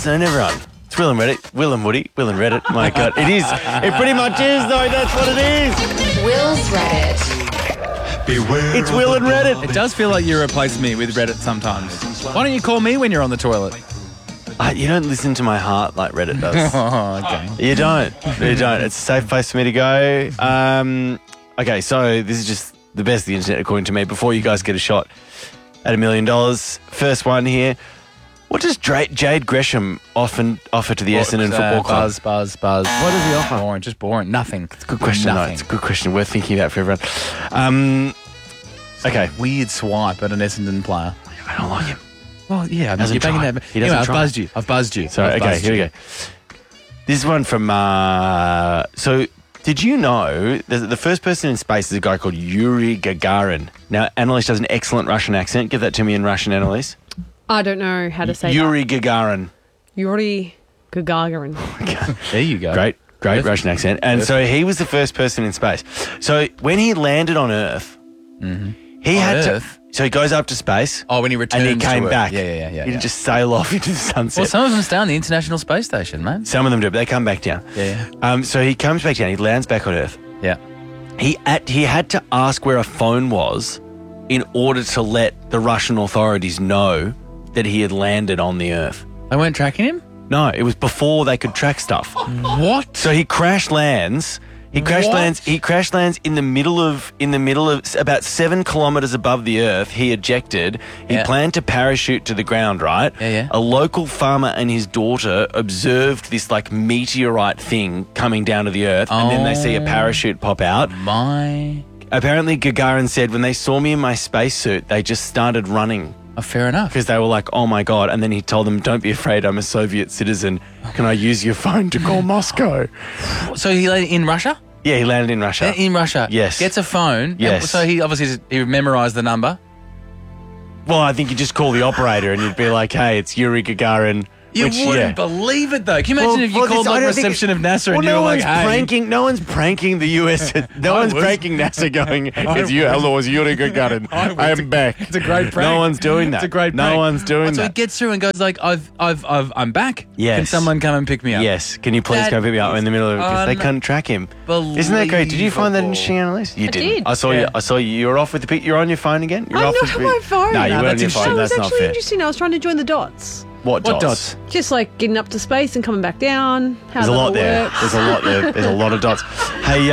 known everyone. It's Will and Reddit. Will and Woody. Will and Reddit. My God. It is. It pretty much is, though. That's what it is. Will's Reddit. It's Will and Reddit. It does feel like you replace me with Reddit sometimes. Why don't you call me when you're on the toilet? You don't listen to my heart like Reddit does. Oh, okay. You don't. You don't. It's a safe place for me to go. Okay, so this is just the best of the internet, according to me. Before you guys get a shot at $1 million, first one here. What does Jade Gresham offer to the Essendon Football Club? Buzz. What does he offer? Boring, just boring. Nothing. It's a good question, though. It's a good question. Worth thinking about for everyone. Okay. Weird swipe at an Essendon player. I don't like him. Well, yeah. I mean, Doesn't you're banging try. that. He doesn't I've try. buzzed you. So, okay, here we go. This is one from... so, did you know that the first person in space is a guy called Yuri Gagarin? Now, Annalise does an excellent Russian accent. Give that to me in Russian, Annalise. I don't know how to say Yuri Gagarin. Yuri Gagarin. There you go. Great Russian accent. And so he was the first person in space. So when he landed on Earth, he had to... So he goes up to space. Oh, when he returned and he came to Earth. back. Yeah. He didn't just sail off into the sunset. Well, some of them stay on the International Space Station, man. Some of them do, but they come back down. Yeah. So he comes back down. He lands back on Earth. Yeah. He had to ask where a phone was in order to let the Russian authorities know that he had landed on the Earth. They weren't tracking him? No, it was before they could track stuff. What? So he crash lands. He crash lands in the middle of about 7 kilometers above the Earth. He ejected. He planned to parachute to the ground, right? Yeah. A local farmer and his daughter observed this like meteorite thing coming down to the Earth, and then they see a parachute pop out. Apparently, Gagarin said, when they saw me in my spacesuit, they just started running. Oh, fair enough. Because they were like, oh my God. And then he told them, don't be afraid, I'm a Soviet citizen. Can I use your phone to call Moscow? So he landed in Russia? Yeah, he landed in Russia. In Russia? Yes. Gets a phone? Yes. So he obviously he memorised the number? Well, I think you just call the operator and you'd be like, hey, it's Yuri Gagarin. You wouldn't believe it, though. Can you imagine if you called the reception of NASA and you were like, hey. No one's pranking the US. No one's pranking NASA going, hello, it's Yuri Gagarin. I am back. It's a great prank. No one's doing that. It's a great prank. No one's doing So that. he gets through and goes like, I'm back. Yes. Can someone come and pick me up? Yes. Can you please come pick me up in the middle of it? Because they couldn't track him. Isn't that great? Did you find that interesting, Annalise? You did. I saw you. I saw you. You were off with the You're on your phone again? I'm not on my phone. No, you weren't on your phone. That was That's not actually fair. interesting. I was trying to join the dots. What dots? Just like getting up to space and coming back down. How There's a lot there. works. There's a lot there. There's a lot of dots. Hey,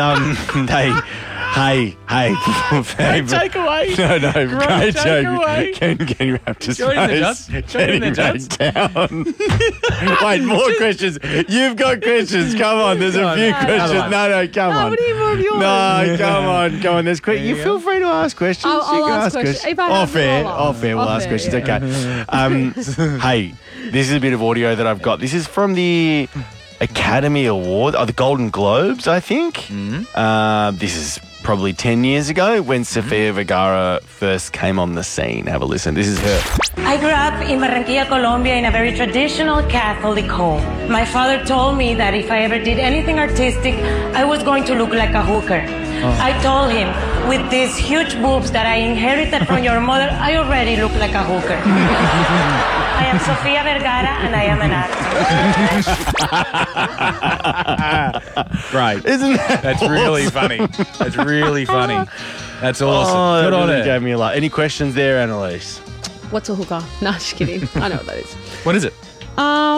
hey. Take away. No. Great joke. takeaway. Can you have to Join the dots. space? Join the Getting back down. Wait, more questions. You've got questions. Come on. There's a few questions. No, come on. What are you more of yours? No, come on. There's questions. You feel free to ask questions. I'll You can ask questions. If I have Off air. to, Off air. We'll ask questions. Okay. Hey, this is a bit of audio that I've got. This is from the Academy Award, the Golden Globes, I think. This is probably 10 years ago when Sofia Vergara first came on the scene. Have a listen. This is her. I grew up in Barranquilla, Colombia, in a very traditional Catholic home. My father told me that if I ever did anything artistic, I was going to look like a hooker. I told him, with these huge boobs that I inherited from your mother, I already look like a hooker. I am Sofia Vergara, and I am an actor. Right. Isn't that That's awesome? really funny. That's really funny. That's awesome. Oh, Good that on really it. gave me a lot. Any questions there, Annalise? What's a hooker? No, just kidding. I know what that is. What is it? I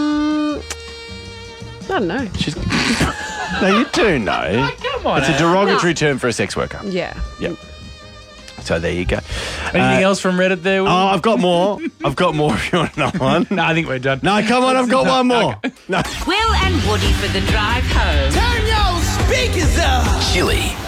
don't know. No, you do know. Come on. It's a derogatory term for a sex worker. Yeah. Yep. So there you go. Anything else from Reddit there? Oh, I've got more. I've got more if you want another one. No, I think we're done. No, come on, I've got one more. No. Will and Woody for the drive home. Turn your speakers up. Chili